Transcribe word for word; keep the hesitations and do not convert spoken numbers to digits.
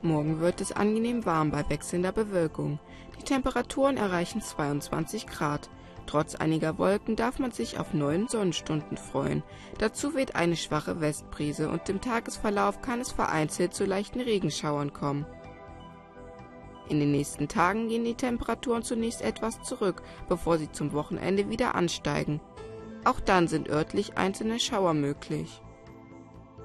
Morgen wird es angenehm warm bei wechselnder Bewölkung. Die Temperaturen erreichen zweiundzwanzig Grad. Trotz einiger Wolken darf man sich auf neun Sonnenstunden freuen. Dazu weht eine schwache Westbrise und im Tagesverlauf kann es vereinzelt zu leichten Regenschauern kommen. In den nächsten Tagen gehen die Temperaturen zunächst etwas zurück, bevor sie zum Wochenende wieder ansteigen. Auch dann sind örtlich einzelne Schauer möglich.